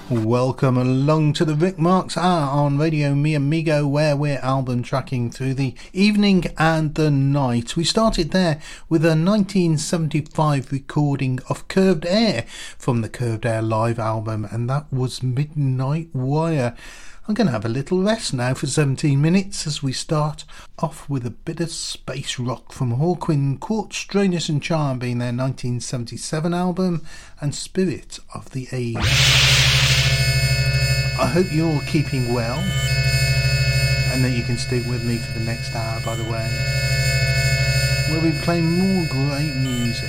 Welcome along to the Rick Marks Hour on Radio Mi Amigo, where we're album tracking through the evening and the night. We started there with a 1975 recording of Curved Air from the Curved Air live album, and that was Midnight Wire. I'm going to have a little rest now for 17 minutes as we start off with a bit of space rock from Hawkwind, Quartz, Strangeness and Charm being their 1977 album, and Spirit of the Age. I hope you're keeping well and that you can stick with me for the next hour, by the way. We'll be playing more great music.